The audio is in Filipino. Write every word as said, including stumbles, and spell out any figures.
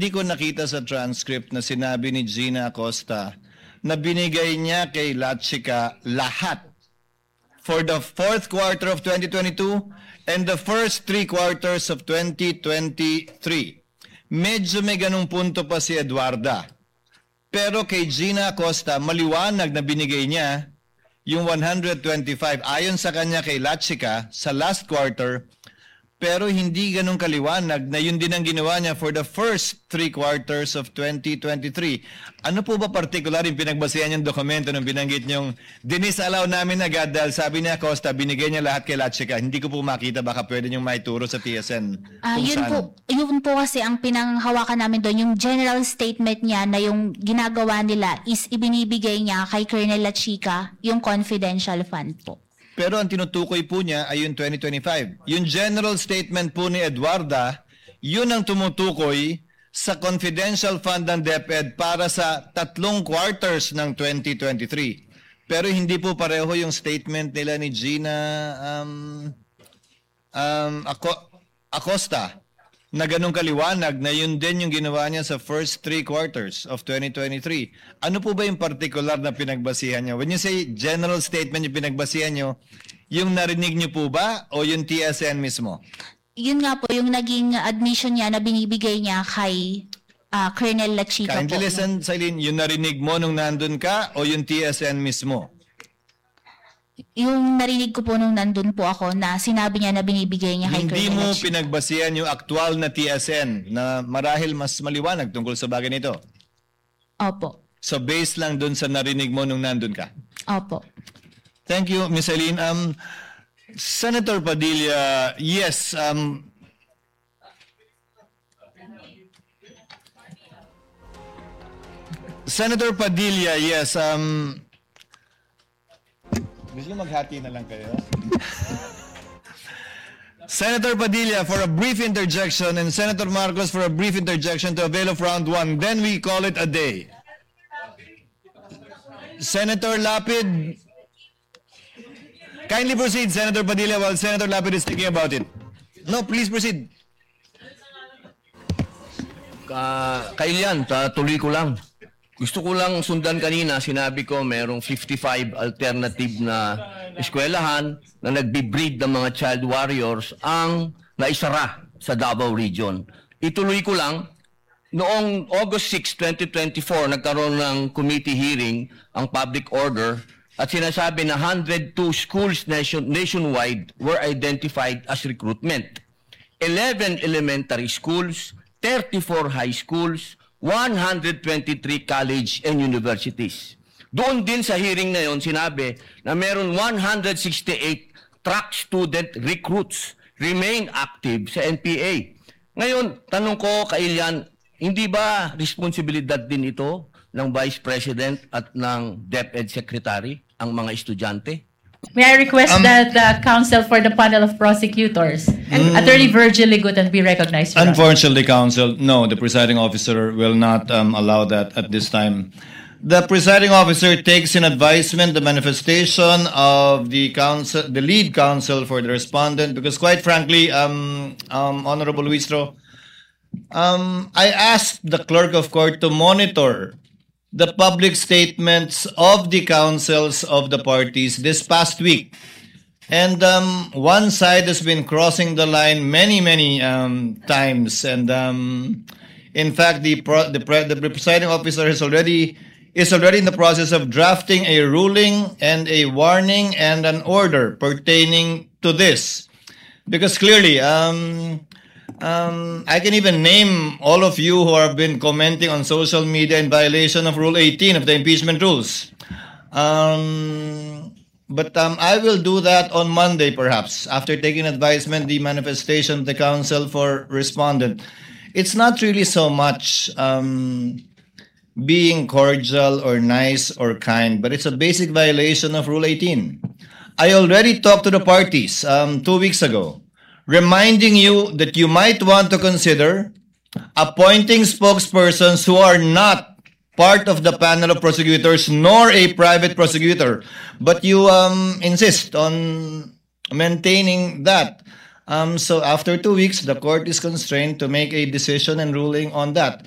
hindi ko nakita sa transcript na sinabi ni Gina Acosta na binigay niya kay Lachica lahat for the fourth quarter of twenty twenty-two and the first three quarters of twenty twenty-three. Medyo may ganung punto pa si Eduarda. Pero kay Gina Acosta, maliwanag na binigay niya yung one hundred twenty-five ayon sa kanya kay Lachica sa last quarter, pero hindi ganun kaliwanag na yun din ang ginawa niya for the first three quarters of twenty twenty-three. Ano po ba particular yung pinagbasihan niyang dokumento nung binanggit niyong dinisallow namin agad dahil sabi ni Acosta, binigay niya lahat kay Lachica? Hindi ko po makita, baka pwede niyong maituro sa T S N. Ah, kung yun saan. po, yun po kasi ang pinanghawakan namin doon, yung general statement niya na yung ginagawa nila is ibinibigay niya kay Colonel Lachica yung confidential fund po. Pero ang tinutukoy po niya ay yung twenty twenty-five. Yung general statement po ni Eduarda, yun ang tumutukoy sa confidential fund ng DepEd para sa tatlong quarters ng twenty twenty-three. Pero hindi po pareho yung statement nila ni Gina um, um, Aco- Acosta na ganun kaliwanag na yun din yung ginawa niya sa first three quarters of twenty twenty-three. Ano po ba yung particular na pinagbasihan niyo? When you say general statement yung pinagbasihan niyo, yung narinig niyo po ba o yung T S N mismo? Yun nga po, yung naging admission niya na binibigay niya kay ah, Colonel Lachica po. Kindly listen, Celine, yung narinig mo nung nandun ka o yung T S N mismo? Yung narinig ko po nung nandun po ako na sinabi niya na binibigay niya kay Hindi Colonel mo Lachica. pinagbasihan yung aktual na T S N na marahil mas maliwanag tungkol sa bagay nito. Opo. So based lang dun sa narinig mo nung nandun ka. Opo. Thank you, Miz Eileen. Um, Senator Padilla, yes, um, Senator Padilla, yes, um, gusto niyo maghati na lang kayo? Senator Padilla for a brief interjection and Senator Marcos for a brief interjection to avail of round one. Then we call it a day. Senator Lapid, kindly proceed, Senator Padilla, while Senator Lapid is thinking about it. No, please proceed. Uh, Kailian, tuloy ko lang. Gusto ko lang sundan kanina, sinabi ko merong fifty-five alternative na eskwelahan na nagbi-breed ng mga child warriors ang naisara sa Davao Region. Ituloy ko lang, noong August sixth, twenty twenty-four, nagkaroon ng committee hearing ang public order at sinasabi na one hundred two schools nation, nationwide were identified as recruitment. eleven elementary schools, thirty-four high schools, one hundred twenty-three college and universities. Doon din sa hearing na yon sinabi na meron one hundred sixty-eight track student recruits remain active sa N P A. Ngayon, tanong ko, Kailian, hindi ba responsibilidad din ito ng Vice President at ng DepEd Secretary ang mga estudyante? May I request Um, that the counsel for the panel of prosecutors, Attorney Virgil Ligutan, be recognized. Your Honor. Unfortunately, Counsel, no, the presiding officer will not um, allow that at this time. The presiding officer takes in advisement the manifestation of the counsel, the lead counsel for the respondent, because quite frankly, um, um, Honorable Luistro, um, I asked the clerk of court to monitor the public statements of the counsels of the parties this past week. And um, one side has been crossing the line many, many um, times. And um, in fact, the, pro- the, pre- the presiding officer has already is already in the process of drafting a ruling and a warning and an order pertaining to this. Because clearly, um, um, I can even name all of you who have been commenting on social media in violation of Rule eighteen of the impeachment rules. Um, but um, I will do that on Monday, perhaps, after taking advisement, the manifestation of the counsel for respondent. It's not really so much um, being cordial or nice or kind, but it's a basic violation of Rule eighteen. I already talked to the parties um, two weeks ago, reminding you that you might want to consider appointing spokespersons who are not part of the panel of prosecutors nor a private prosecutor, but you um, insist on maintaining that. Um, so after two weeks, the court is constrained to make a decision and ruling on that.